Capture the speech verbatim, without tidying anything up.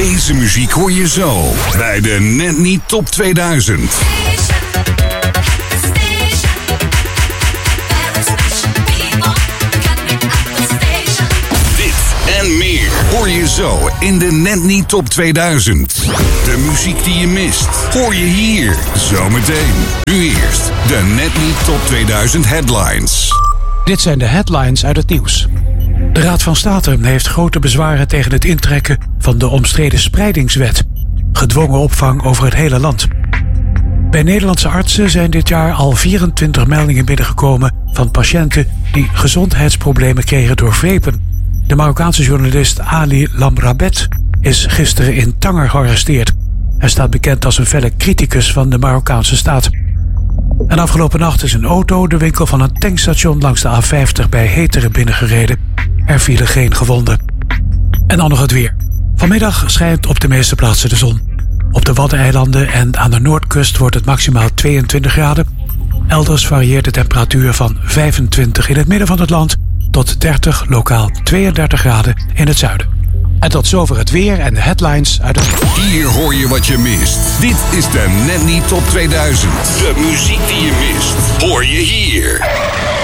Deze muziek hoor je zo bij de Net Niet Top tweeduizend. Dit en meer hoor je zo in de Net Niet Top tweeduizend. De muziek die je mist hoor je hier zometeen. Nu eerst de Net Niet Top tweeduizend headlines. Dit zijn de headlines uit het nieuws. De Raad van State heeft grote bezwaren tegen het intrekken van de omstreden spreidingswet. Gedwongen opvang over het hele land. Bij Nederlandse artsen zijn dit jaar al vierentwintig meldingen binnengekomen van patiënten die gezondheidsproblemen kregen door vapen. De Marokkaanse journalist Ali Lamrabet is gisteren in Tanger gearresteerd. Hij staat bekend als een felle criticus van de Marokkaanse staat. En afgelopen nacht is een auto de winkel van een tankstation langs de A vijftig bij Heteren binnengereden. Er vielen geen gewonden. En dan nog het weer. Vanmiddag schijnt op de meeste plaatsen de zon. Op de Waddeneilanden en aan de noordkust wordt het maximaal tweeëntwintig graden. Elders varieert de temperatuur van vijfentwintig in het midden van het land tot dertig, lokaal tweeëndertig graden in het zuiden. En tot zover het weer en de headlines uit het... Hier hoor je wat je mist. Dit is de Net Niet Top tweeduizend. De muziek die je mist hoor je hier.